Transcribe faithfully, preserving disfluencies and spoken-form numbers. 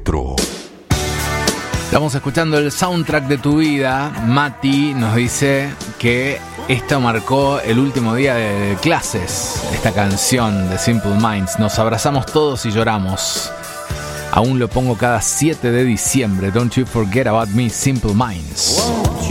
Retro. Estamos escuchando el soundtrack de tu vida. Mati nos dice que esto marcó el último día de clases. Esta canción de Simple Minds. Nos abrazamos todos y lloramos. Aún lo pongo cada siete de diciembre. Don't you forget about me, Simple Minds. Won't